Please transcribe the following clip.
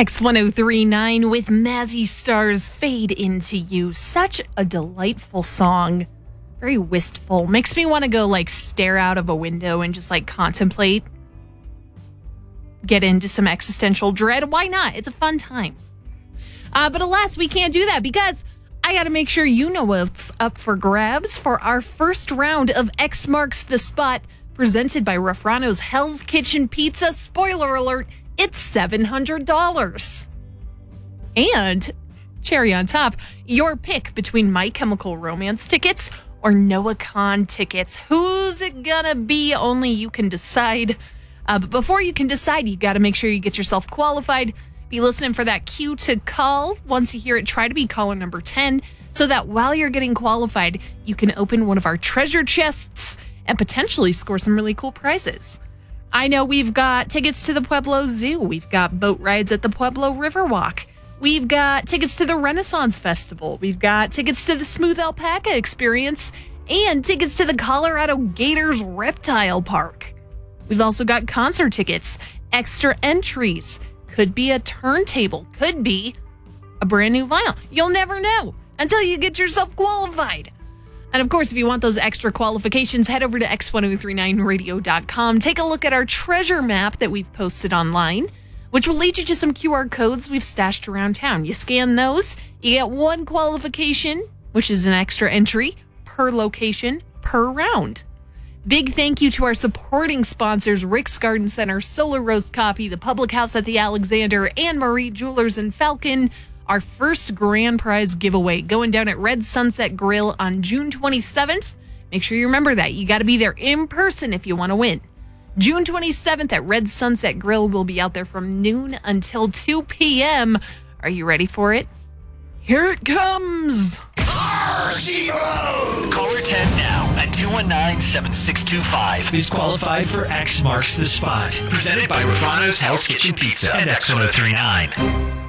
X1039 with Mazzy Star's Fade Into You. Such a delightful song. Very wistful. Makes me want to go stare out of a window and just contemplate. Get into some existential dread. Why not? It's a fun time. But alas, we can't do that because I got to make sure you know what's up for grabs for our first round of X Marks the Spot presented by Raffrano's Hell's Kitchen Pizza. Spoiler alert, it's $700. And cherry on top, your pick between My Chemical Romance tickets or Noah Kahan tickets. Who's it gonna be? Only you can decide. But before you can decide, you got to make sure you get yourself qualified. Be listening for that cue to call. Once you hear it, try to be caller number 10 so that while you're getting qualified, you can open one of our treasure chests and potentially score some really cool prizes. I know we've got tickets to the Pueblo Zoo. We've got boat rides at the Pueblo Riverwalk. We've got tickets to the Renaissance Festival. We've got tickets to the Smooth Alpaca Experience and tickets to the Colorado Gators Reptile Park. We've also got concert tickets, extra entries. Could be a turntable. Could be a brand new vinyl. You'll never know until you get yourself qualified. And of course, if you want those extra qualifications, head over to x1039radio.com. Take a look at our treasure map that we've posted online, which will lead you to some QR codes we've stashed around town. You scan those, you get one qualification, which is an extra entry per location, per round. Big thank you to our supporting sponsors, Rick's Garden Center, Solar Roast Coffee, the Public House at the Alexander, and Marie Jewelers in Falcon. Our first grand prize giveaway going down at Red Sunset Grill on June 27th. Make sure you remember that. You got to be there in person if you want to win. June 27th at Red Sunset Grill. We'll be out there from noon until 2 p.m. Are you ready for it? Here it comes. Caller 10 now at 219-7625 is qualified for X Marks the Spot. Presented by Raffrano's Hell's Kitchen Pizza and X1039.